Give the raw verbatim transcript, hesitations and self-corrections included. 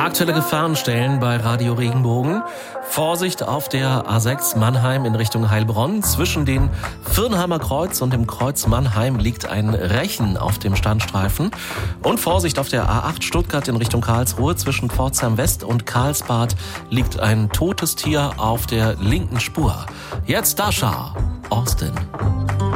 Aktuelle Gefahrenstellen bei Radio Regenbogen. Vorsicht auf der A sechs Mannheim in Richtung Heilbronn. Zwischen dem Virnheimer Kreuz und dem Kreuz Mannheim liegt ein Rechen auf dem Standstreifen. Und Vorsicht auf der A acht Stuttgart in Richtung Karlsruhe. Zwischen Pforzheim West und Karlsbad liegt ein totes Tier auf der linken Spur. Jetzt Dasha, Austin.